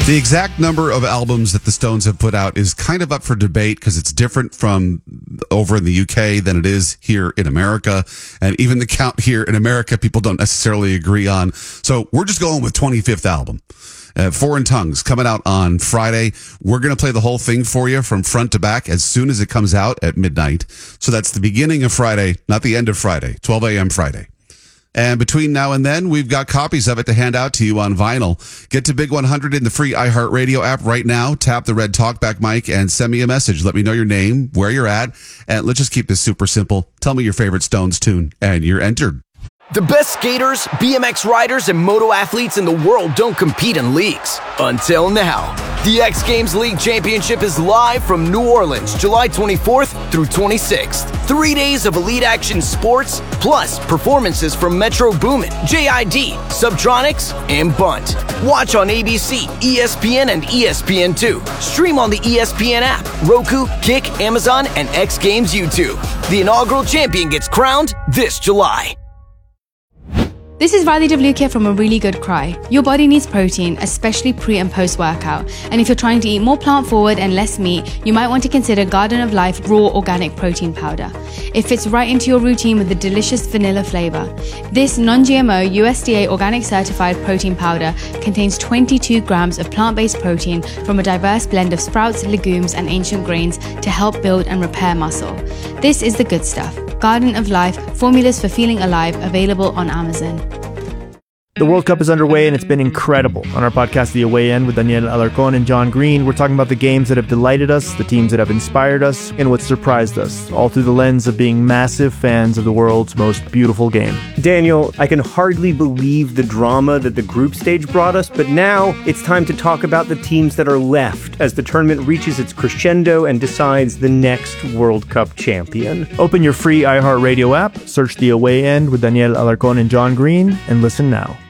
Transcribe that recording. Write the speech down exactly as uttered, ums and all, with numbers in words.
The exact number of albums that the Stones have put out is kind of up for debate because it's different from over in the U K than it is here in America. And even the count here in America, people don't necessarily agree on. So we're just going with twenty-fifth album. Uh, Foreign Tongues coming out on Friday. We're going to play the whole thing for you from front to back as soon as it comes out at midnight. So that's the beginning of Friday, not the end of Friday, twelve a.m. Friday. And between now and then, we've got copies of it to hand out to you on vinyl. Get to Big one hundred in the free iHeartRadio app right now. Tap the red talkback mic and send me a message. Let me know your name, where you're at, and let's just keep this super simple. Tell me your favorite Stones tune, and you're entered. The best skaters, B M X riders, and moto athletes in the world don't compete in leagues. Until now. The X Games League Championship is live from New Orleans, July twenty-fourth through twenty-sixth. Three days of elite action sports, plus performances from Metro Boomin, J I D, Subtronics, and Bunt. Watch on A B C, E S P N, and E S P N two. Stream on the E S P N app, Roku, Kick, Amazon, and X Games YouTube. The inaugural champion gets crowned this July. This is Riley Devlukia from A Really Good Cry. Your body needs protein, especially pre and post workout. And if you're trying to eat more plant forward and less meat, you might want to consider Garden of Life Raw Organic Protein Powder. It fits right into your routine with a delicious vanilla flavor. This non-G M O U S D A organic certified protein powder contains twenty-two grams of plant-based protein from a diverse blend of sprouts, legumes, and ancient grains to help build and repair muscle. This is the good stuff. Garden of Life, formulas for feeling alive, available on Amazon. The World Cup is underway and it's been incredible. On our podcast, The Away End, with Daniel Alarcón and John Green, we're talking about the games that have delighted us, the teams that have inspired us, and what surprised us, all through the lens of being massive fans of the world's most beautiful game. Daniel, I can hardly believe the drama that the group stage brought us, but now it's time to talk about the teams that are left as the tournament reaches its crescendo and decides the next World Cup champion. Open your free iHeartRadio app, search The Away End with Daniel Alarcón and John Green, and listen now.